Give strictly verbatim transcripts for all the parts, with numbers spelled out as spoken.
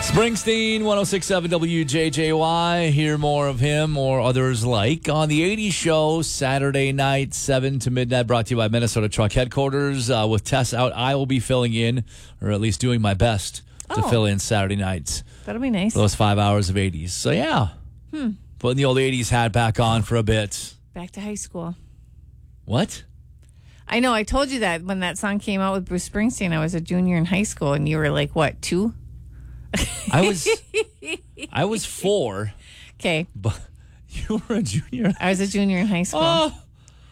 Springsteen, one oh six point seven W J J Y. Hear more of him or others like on the eighties Show, Saturday night, seven to midnight, brought to you by Minnesota Truck Headquarters. Uh, with Tess out, I will be filling in, or at least doing my best to Oh. fill in Saturday nights. That'll be nice. Those five hours of eighties. So, yeah. Hmm. Putting the old eighties hat back on for a bit. Back to high school. What? I know. I told you that when that song came out with Bruce Springsteen, I was a junior in high school, and you were like, what, two? I was I was four, Okay. but you were a junior. I was a junior in high school. Oh,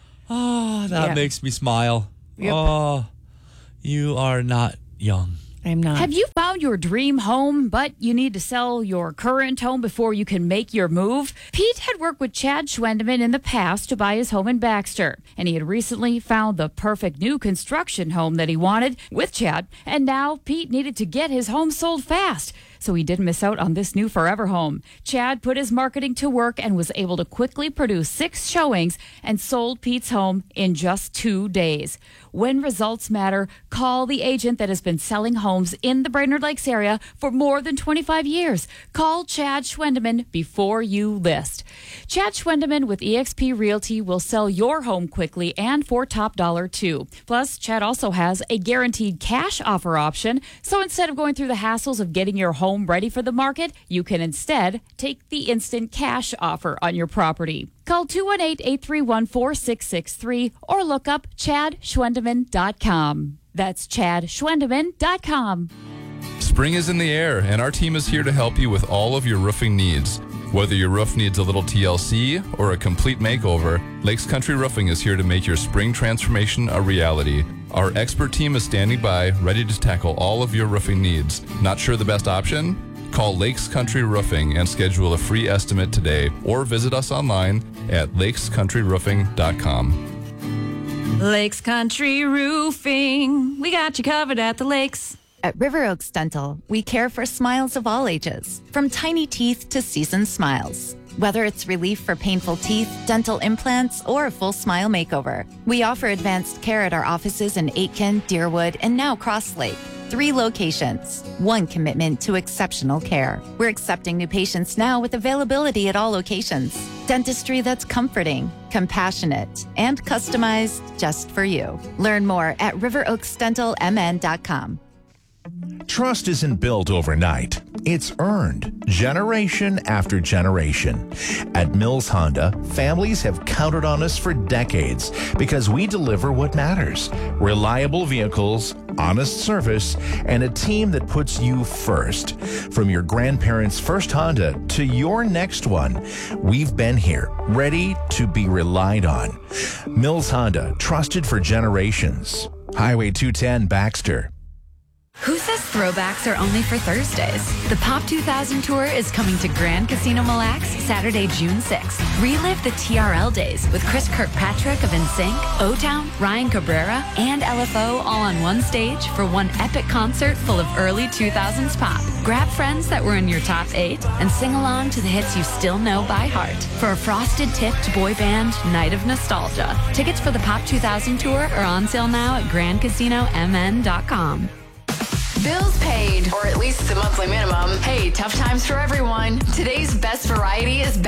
oh that Yeah. makes me smile. Yep. Oh, you are not young. I'm not. Have you found your dream home, but you need to sell your current home before you can make your move? Pete had worked with Chad Schwendeman in the past to buy his home in Baxter, and he had recently found the perfect new construction home that he wanted with Chad, and now Pete needed to get his home sold fast. So he didn't miss out on this new forever home. Chad put his marketing to work and was able to quickly produce six showings and sold Pete's home in just two days. When results matter, call the agent that has been selling homes in the Brainerd Lakes area for more than twenty-five years. Call Chad Schwendeman before you list. Chad Schwendeman with eXp Realty will sell your home quickly and for top dollar too. Plus, Chad also has a guaranteed cash offer option. So instead of going through the hassles of getting your home ready for the market, you can instead take the instant cash offer on your property. Call two one eight, eight three one, four six six three or look up chad schwendeman dot com. That's chad schwendeman dot com. Spring is in the air, and our team is here to help you with all of your roofing needs. Whether your roof needs a little T L C or a complete makeover, Lakes Country Roofing is here to make your spring transformation a reality. Our expert team is standing by, ready to tackle all of your roofing needs. Not sure the best option? Call Lakes Country Roofing and schedule a free estimate today, or visit us online at lakes country roofing dot com. Lakes Country Roofing. We got you covered at the lakes. At River Oaks Dental, we care for smiles of all ages, from tiny teeth to seasoned smiles. Whether it's relief for painful teeth, dental implants, or a full smile makeover, we offer advanced care at our offices in Aitkin, Deerwood, and now Cross Lake. Three locations, one commitment to exceptional care. We're accepting new patients now with availability at all locations. Dentistry that's comforting, compassionate, and customized just for you. Learn more at river oaks dental m n dot com. Trust isn't built overnight. It's earned generation after generation. At Mills Honda, families have counted on us for decades because we deliver what matters: reliable vehicles, honest service, and a team that puts you first. From your grandparents' first Honda to your next one, we've been here, ready to be relied on. Mills Honda, trusted for generations. Highway two ten, Baxter. Who says throwbacks are only for Thursdays? The Pop two thousand Tour is coming to Grand Casino Mille Lacs Saturday, June sixth. Relive the T R L days with Chris Kirkpatrick of N Sync, O-Town, Ryan Cabrera, and L F O all on one stage for one epic concert full of early two thousands pop. Grab friends that were in your top eight and sing along to the hits you still know by heart for a frosted-tipped boy band night of nostalgia. Tickets for the Pop two thousand Tour are on sale now at grand casino m n dot com. Bills paid, or at least the monthly minimum. Hey, tough times for everyone. Today's best variety is